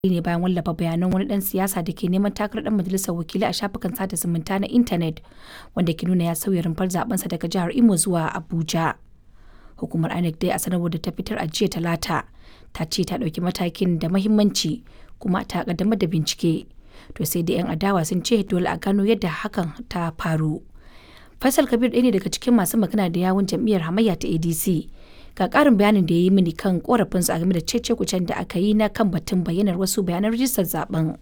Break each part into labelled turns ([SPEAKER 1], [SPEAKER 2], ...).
[SPEAKER 1] ne bayan wallafa bayanan wani ɗan siyasa da ke neman takarar ɗan majalisar wakilai a shafukan sada zumunta na intanet wanda ke nuna ya sauya rumfar zabensa daga jihar Imo zuwa Abuja. Hukumar INEC dai a sanarwar da ta fitar a jiya Talata ta ce ta ɗauki matakin da mahimmanci kuma ta kaddamar da bincike. To sai da 'yan adawa sun ce dole a gano yadda hakan ta faru. Faisal Kabir ɗaya ne daga cikin masu magana da yawun jam'iyyar hamayya ta ADC. Ga ƙarin bayanin da ya yi mini kan ƙorafinsu a game da cece-kucen da aka yi na kan batun bayyanar wasu bayanan rijistar zaben.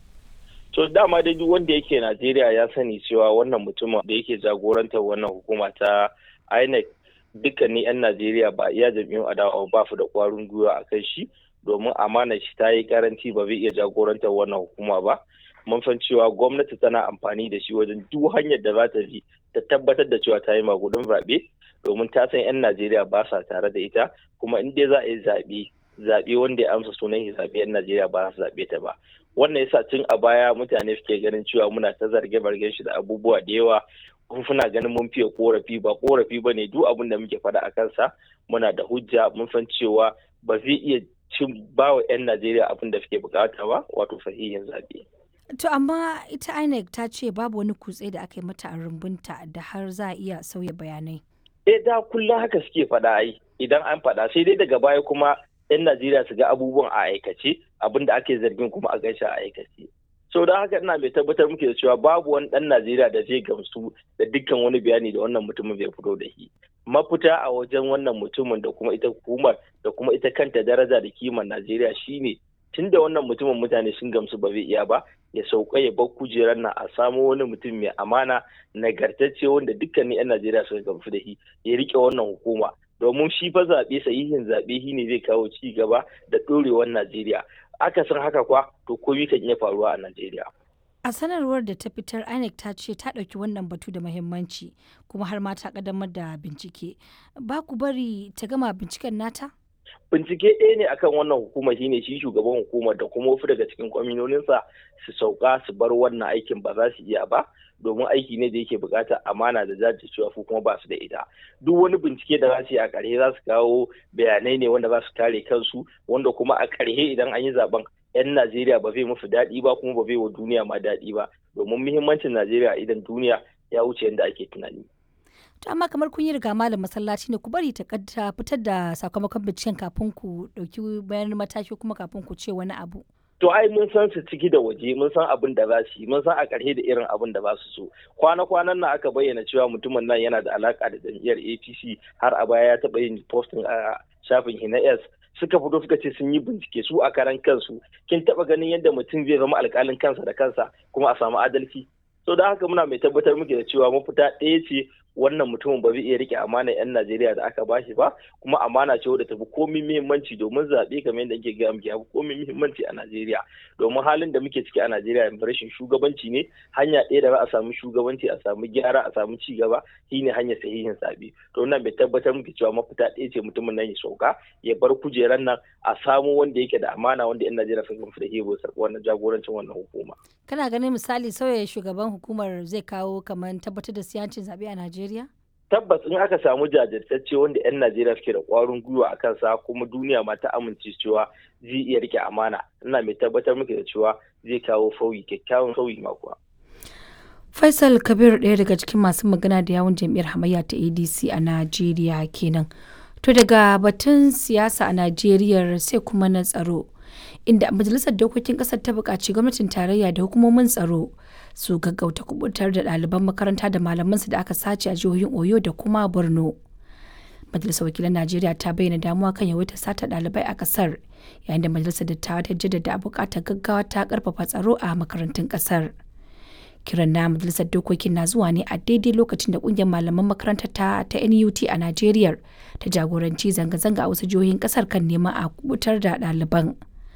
[SPEAKER 2] To dama dai duk wanda yake Najeriya ya sani cewa wannan mutumin da yake jagorantar wannan hukuma ta INEC dukkanin 'yan Najeriya ba iya jam'iyyun adawa ba su da ƙwarin gwiwa a kan shi domin amanar shi ta yi karanci ba zai iya jagorantar wannan hukuma ba. Mun san cewa gwamnati tana amfani da shi wajen duk hanyar da za ta bi ta tabbatar da cewa ta yi magudin zaɓe domin ta san 'yan Najeriya ba sa tare da ita kuma in dai za a yi zaɓe wanda ya amsa sunan shi zaɓe 'yan Najeriya ba su zaɓe ta ba. Wannan yasa tun a baya mutane suke ganin cewa muna ta zarge-zargen shi da abubuwa da yawa suna ganin mun fiye korafi ba korafi ba ne duk abin da muke faɗa a kansa muna da hujja mun san cewa ba zai iya ba wa 'yan Najeriya abin da suke bukata ba wato sahihin zaɓe.
[SPEAKER 1] To amma ita INEC ta ce babu wani kutse da aka yi mata a rumbunta da har za a iya sauya bayanai.
[SPEAKER 2] Da kullum haka suke faɗa ai idan an faɗa sai dai daga baya kuma 'yan Najeriya su ga abubuwan a aikace abin da ake zargin kuma a gaishe a aikace. So don haka ina mai tabbatar muke da cewa babu wani ɗan Najeriya da zai gamsu da dukkan wani bayani da wannan mutumin bai fito da shi. Mafita a wajen wannan mutumin da kuma ita hukumar da kuma ita kanta daraja da kimar Najeriya shine tun da wannan mutumin mutane sun gamsu ba zai iya ba ya sauka ya bar kujerar nan a samo wani mutum mai amana nagartacce wanda dukkanin 'yan Najeriya suka gamsu da shi ya rike wannan hukuma domin shi fa zaɓe sahihin zaɓe shi ne zai kawo ci gaba da ɗorewar Najeriya aka san haka kwa to komai kan iya faruwa a Najeriya.
[SPEAKER 1] A sanarwar da ta fitar INEC ta ce ta ɗauki wannan batu da muhimmanci kuma har ma ta ƙaddamar da bincike. Ba ku bari ta gama binciken nata?
[SPEAKER 2] Bincike ɗaya ne akan wannan hukuma shine shi shugaban hukumar da kuma wasu daga cikin kwaminoninsa su sauka su bar wannan aikin ba za su iya ba domin aiki ne da yake buƙatar amana da jajircewa su kuma ba su da ita. Duk wani bincike da za su yi a ƙarshe za su kawo bayanai ne wanda za su kare kansu wanda kuma a ƙarshe idan an yi zaben 'yan Najeriya ba zai musu daɗi ba kuma ba zai wa duniya ma daɗi ba domin muhimmancin Najeriya idan duniya ya wuce yadda ake tunani.
[SPEAKER 1] To amma kamar kun yi riga malam masallaci ne ku bari ta fitar da sakamakon binciken kafin ku ɗauki bayan mataki kuma kafin ku ce wani abu.
[SPEAKER 2] To ai mun san su ciki da waje mun san abin da za su yi mun san a ƙarshe da irin abin da za su so. Kwana-kwanan nan aka bayyana cewa mutumin nan yana da alaƙa da jam'iyyar APC har a baya ya taɓa yin posting a shafin Hinas suka fito suka ce sun yi bincike su a karan kansu. Kin taɓa ganin yadda mutum zai zama alƙalin kansa da kansa kuma a samu adalci? So da haka muna mai tabbatar muke da cewa mafita ɗaya ce wannan mutumin ba zai iya rike amana 'yan Najeriya da aka bashi ba kuma amana ce wadda tafi komai muhimmanci domin zaɓe kamar yadda ake gaya muke komai muhimmanci a Najeriya domin halin da muke ciki a Najeriya yanzu rashin shugabanci ne hanya ɗaya da za a samu shugabanci a samu gyara a samu ci gaba shine hanyar sahihin zaɓe to wannan bai tabbatar muke cewa mafita ɗaya ce mutumin nan ya sauka ya bar kujeran nan a samu wanda yake da amana wanda 'yan Najeriya sun gamsu da hebo wannan jagorancin wannan hukuma.
[SPEAKER 1] Kana ganin misali sauya shugaban hukumar zai kawo kamar tabbatar da siyancin zaɓe a Najeriya?
[SPEAKER 2] Tabbas in aka samu jajirtacce wanda 'yan Najeriya suke da ƙwarin gwiwa a kansa kuma duniya ma ta amince cewa zai iya rike amana ina mai tabbatar muke da cewa zai kawo sauyi kyakkyawan sauyi ma kuwa.
[SPEAKER 1] Faisal Kabir ɗaya daga cikin masu magana da yawun jam'iyyar hamayya ta ADC a Najeriya kenan. To daga batun siyasa a Najeriya sai kuma na tsaro. Inda majalisar dokokin ƙasar ta buƙaci gwamnatin tarayya da hukumomin tsaro su gaggauta kubutar da ɗaliban makaranta da malamansu da aka sace a jihohin Oyo da kuma Borno. Majalisar wakilan Najeriya ta bayyana damuwa kan yawaitar sata ɗalibai a ƙasar yayin da majalisar dattawa ta jaddada buƙatar gaggawa ta ƙarfafa tsaro a makarantun ƙasar. Kiran na majalisar dokokin na zuwa ne a daidai lokacin da ƙungiyar malaman makarantar ta NUT a Najeriya ta jagoranci zanga-zanga a wasu jihohin ƙasar kan neman a kubutar da ɗaliban.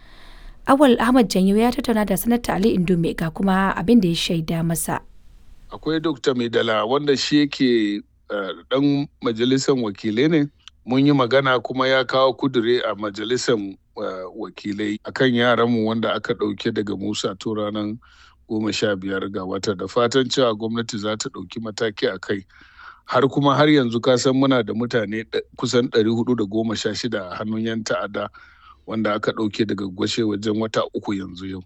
[SPEAKER 1] Awal Ahmad Janyo ya tattauna da Sanata Ali Indume ga kuma abin da ya shaida masa.
[SPEAKER 3] Akwai Dr. Maidala wanda shi yake dan majalisar wakilai ne. Mun yi magana kuma ya kawo kudure a majalisar wakilai akan yaranmu wanda aka ɗauke daga Musa to ranar 15 ga wata da fatan cewa gwamnati za ta ɗauki mataki a kai. Har kuma har yanzu ka san muna da mutane kusan 416 a hannun 'yan ta'adda wanda aka ɗauke daga gwashe wajen wata 3 yanzu yau.